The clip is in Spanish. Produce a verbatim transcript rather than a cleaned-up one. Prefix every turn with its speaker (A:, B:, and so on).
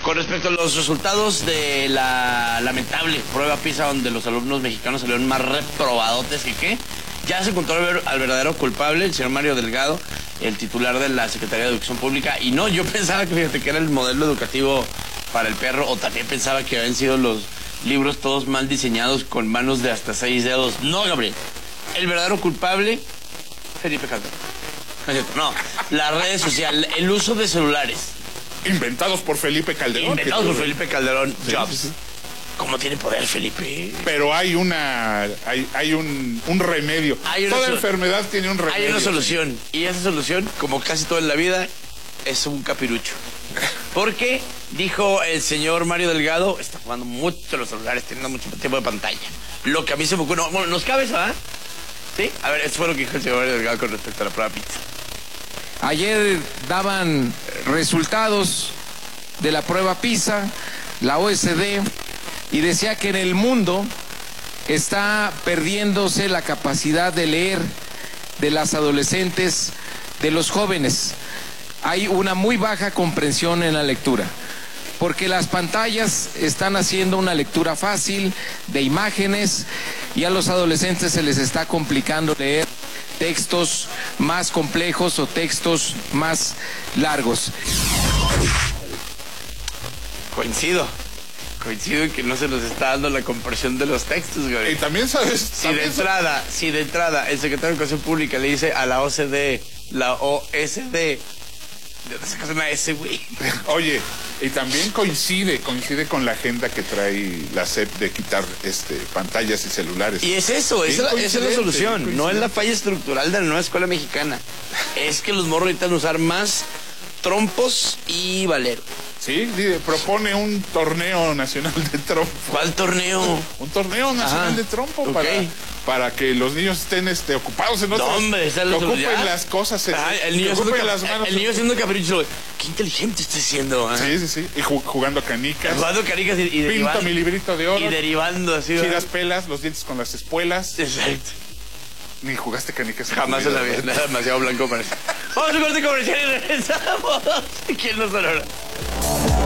A: Con respecto a los resultados de la lamentable prueba PISA, donde los alumnos mexicanos salieron más reprobadotes que qué, ya se encontró al verdadero culpable, el señor Mario Delgado, el titular de la Secretaría de Educación Pública. Y no, yo pensaba que, fíjate, que era el modelo educativo para el perro, o también pensaba que habían sido los libros todos mal diseñados con manos de hasta seis dedos. No, Gabriel, el verdadero culpable, Felipe Calderón. No es cierto, no, las redes sociales, el uso de celulares.
B: Inventados por Felipe Calderón.
A: Inventados por Felipe Calderón,
B: sí,
A: Jobs.
B: Sí, sí.
A: ¿Cómo tiene poder Felipe?
B: Pero hay una, hay, hay un, un remedio.
A: Hay
B: Toda
A: so
B: enfermedad tiene un remedio.
A: Hay una solución, y esa solución, como casi todo en la vida, es un capirucho. Porque, dijo el señor Mario Delgado, está jugando mucho los celulares, teniendo mucho tiempo de pantalla. Lo que a mí se me ocurre, no, bueno, nos cabe eso, ¿ah? ¿eh? ¿Sí? A ver, eso fue lo que dijo el señor Mario Delgado con respecto a la prueba PISA.
C: Ayer daban resultados de la prueba PISA, la O E C D, y decía que en el mundo está perdiéndose la capacidad de leer de las adolescentes, de los jóvenes. Hay una muy baja comprensión en la lectura, porque las pantallas están haciendo una lectura fácil de imágenes y a los adolescentes se les está complicando leer textos más complejos o textos más largos.
A: Coincido. Coincido en que no se nos está dando la comprensión de los textos, Gabriel.
B: Y también sabes...
A: Si
B: también
A: de entrada, si de entrada el secretario de Educación Pública le dice a la O C D, la O S D, ¿de dónde sacas una S, güey?
B: Oye, y también coincide, coincide con la agenda que trae la S E P de quitar este, pantallas y celulares.
A: Y es eso,
B: Bien
A: esa, esa es la solución. No es la falla estructural de la nueva escuela mexicana. Es que los morros necesitan usar más trompos y valero.
B: Sí, propone un torneo nacional de trompo.
A: ¿Cuál torneo?
B: Un torneo nacional
A: Ajá.
B: de trompo,
A: Okay.
B: para, para que los niños estén este, ocupados en otras...
A: No, hombre, esa es la
B: que ocupen
A: solución.
B: las cosas.
A: Ah,
B: que
A: el niño haciendo,
B: ocupen
A: cap
B: las manos.
A: el niño haciendo capricho. Qué inteligente está siendo. ¿eh?
B: Sí, sí, sí. Y ju jugando canicas.
A: Jugando canicas y, y
B: Pinto
A: derivando.
B: mi librito de oro.
A: Y derivando así.
B: Giras pelas, los dientes con las espuelas.
A: Exacto.
B: Ni jugaste canicas.
A: Jamás en la vida. Nada demasiado blanco parece. Vamos a un corte comercial y regresamos. ¿Quién nos honora?